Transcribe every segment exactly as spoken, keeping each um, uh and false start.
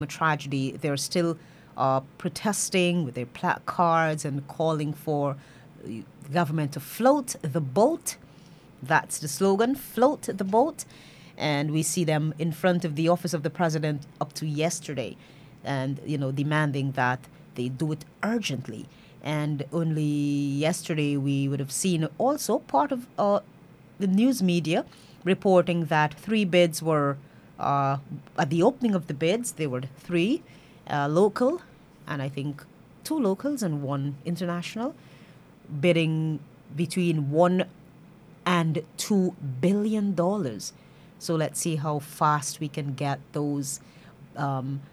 a tragedy, they're still uh, protesting with their placards and calling for the government to float the boat. That's the slogan, float the boat. And we see them in front of the office of the president up to yesterday and, you know, demanding that they do it urgently. And only yesterday we would have seen also part of uh, the news media reporting that three bids were, uh, at the opening of the bids, there were three uh, local, and I think two locals and one international, bidding between one and two billion dollars. So let's see how fast we can get those um,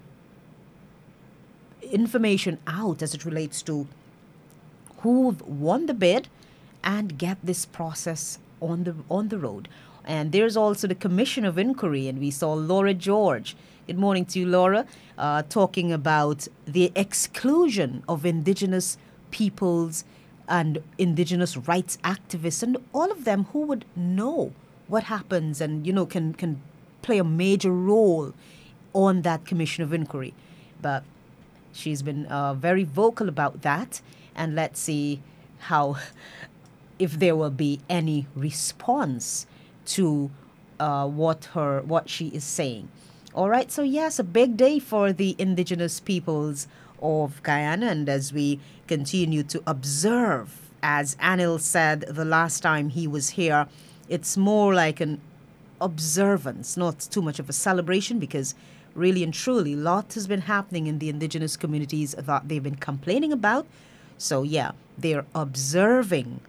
information out as it relates to who won the bid and get this process on the on the road. And there's also the Commission of Inquiry, and we saw Laura George. Good morning to you, Laura, uh, talking about the exclusion of Indigenous peoples and Indigenous rights activists, and all of them who would know what happens and you know can can play a major role on that Commission of Inquiry. But she's been uh, very vocal about that, and let's see how if there will be any response to uh, what her what she is saying. All right, so yes, a big day for the indigenous peoples of Guyana, and as we continue to observe, as Anil said the last time he was here, it's more like an observance, not too much of a celebration, because really and truly, lot has been happening in the indigenous communities that they've been complaining about. So yeah, they're observing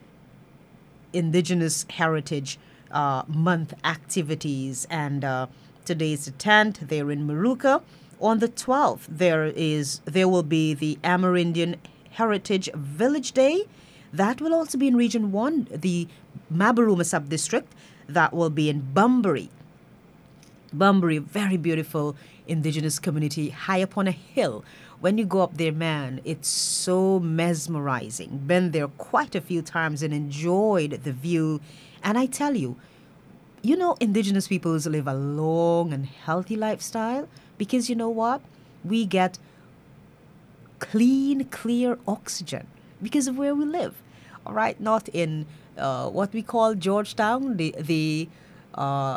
Indigenous Heritage uh, Month activities, and uh, today's the tenth. They're in Maruka. On the twelfth, there is there will be the Amerindian Heritage Village Day. That will also be in Region One, the Mabaruma sub-district. That will be in Bunbury. Bunbury, very beautiful indigenous community high up on a hill. When you go up there, man, it's so mesmerizing. Been there quite a few times and enjoyed the view. And I tell you, you know, indigenous peoples live a long and healthy lifestyle because you know what? We get clean, clear oxygen because of where we live. All right, not in uh, what we call Georgetown, the the uh,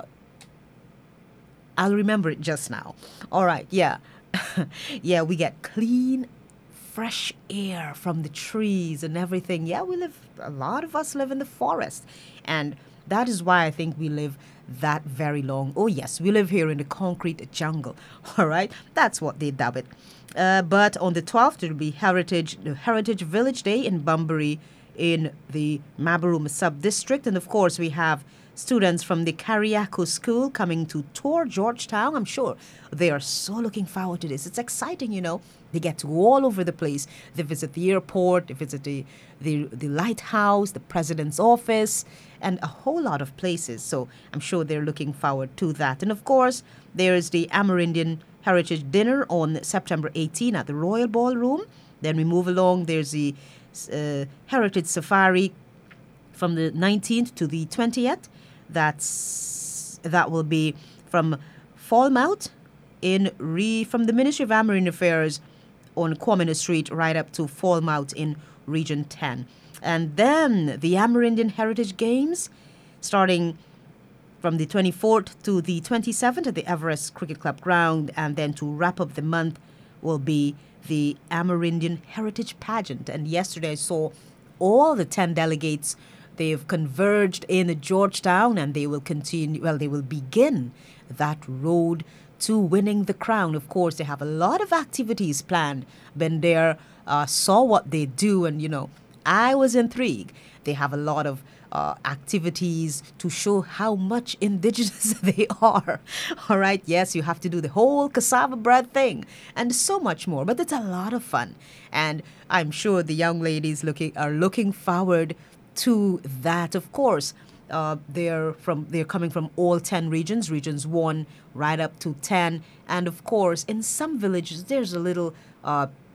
I'll remember it just now. All right, yeah. Yeah, we get clean, fresh air from the trees and everything. Yeah, we live, a lot of us live in the forest. And that is why I think we live that very long. Oh, yes, we live here in the concrete jungle. All right, that's what they dub it. Uh, but on the twelfth, it will be Heritage, the Heritage Village Day in Bunbury in the Mabaruma sub-district. And of course, we have students from the Kariako School coming to tour Georgetown. I'm sure they are so looking forward to this. It's exciting, you know. They get to go all over the place. They visit the airport, they visit the, the, the lighthouse, the president's office, and a whole lot of places. So I'm sure they're looking forward to that. And of course, there's the Amerindian Heritage Dinner on September eighteenth at the Royal Ballroom. Then we move along. There's the uh, Heritage Safari from the nineteenth to the twentieth. That's that will be from Falmouth in re from the Ministry of Marine Affairs on Quamina Street right up to Falmouth in Region ten. And then the Amerindian Heritage Games starting from the twenty-fourth to the twenty-seventh at the Everest Cricket Club ground, and then to wrap up the month will be the Amerindian Heritage Pageant. And yesterday I saw all the ten delegates. They've converged in Georgetown, and they will continue, well, they will begin that road to winning the crown. Of course, they have a lot of activities planned. Been there, uh, saw what they do, and, you know, I was intrigued. They have a lot of uh, activities to show how much indigenous they are. All right, yes, you have to do the whole cassava bread thing and so much more, but it's a lot of fun. And I'm sure the young ladies looking are looking forward to that. Of course, uh, they're from they're coming from all ten regions, regions one right up to ten, and of course, in some villages there's a little uh,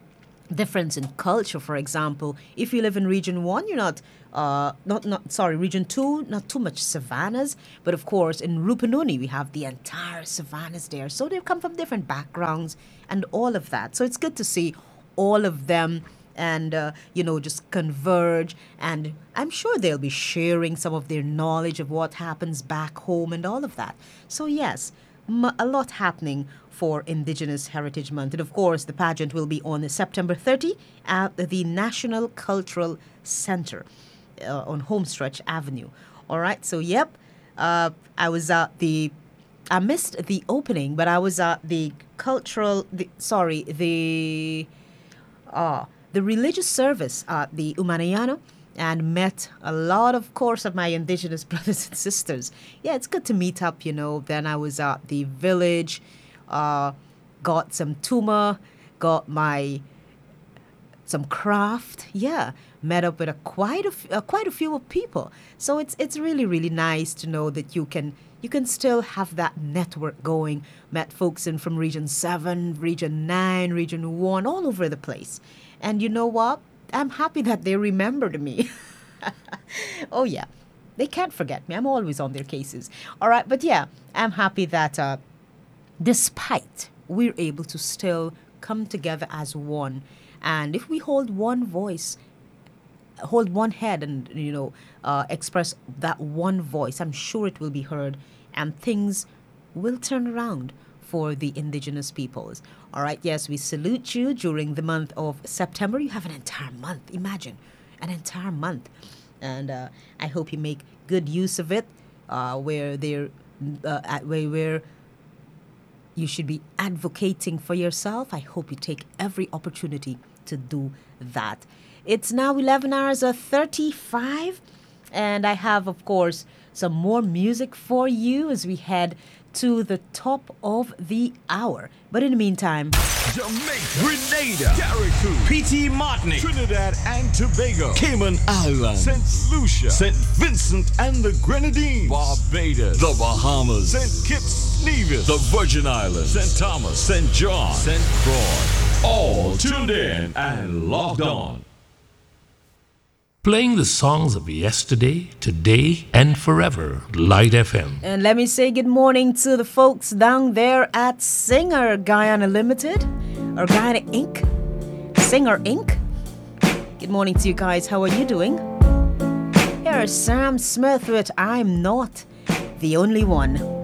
difference in culture. For example, if you live in region one, you're not uh not not sorry region two, not too much savannas, but of course in Rupununi we have the entire savannas there, so they come from different backgrounds and all of that. So it's good to see all of them, and uh, you know, just converge, and I'm sure they'll be sharing some of their knowledge of what happens back home and all of that. So yes, m- a lot happening for Indigenous Heritage Month. And of course, the pageant will be on September thirtieth at the National Cultural Center uh, on Homestretch Avenue. All right, so yep, uh, I was at the, I missed the opening, but I was at the cultural, the, sorry, the uh, the religious service at the Umanayana, and met a lot, of course, of my indigenous brothers and sisters. Yeah, it's good to meet up, you know. Then I was at the village, uh, got some tuma, got my some craft. Yeah, met up with a quite a, f- uh, quite a few of people. So it's it's really really nice to know that you can you can still have that network going. Met folks in from Region Seven, Region Nine, Region One, all over the place. And you know what? I'm happy that they remembered me. Oh yeah, they can't forget me. I'm always on their cases. All right, but yeah, I'm happy that uh, despite we're able to still come together as one, and if we hold one voice, hold one head, and you know, uh, express that one voice, I'm sure it will be heard, and things will turn around for the indigenous peoples. All right, yes, we salute you during the month of September. You have an entire month, imagine, an entire month, and uh, I hope you make good use of it, uh, where they're uh, at, where, where you should be advocating for yourself. I hope you take every opportunity to do that. It's now eleven hours of thirty-five, and I have, of course, some more music for you as we head to the top of the hour. But in the meantime, Jamaica, Grenada, Carriacou, P T. Martinique, Trinidad and Tobago, Cayman Islands, Saint Lucia, Saint Vincent and the Grenadines, Barbados, the Bahamas, Saint Kitts, Nevis, the Virgin Islands, Saint Thomas, Saint John, Saint Croix, all tuned in and logged on. Playing the songs of yesterday, today, and forever. Light F M. and let me say good morning to the folks down there at Singer Guyana Limited, or Guyana Incorporated. Singer Incorporated. Good morning to you guys. How are you doing? Here's Sam Smith with I'm Not the Only One.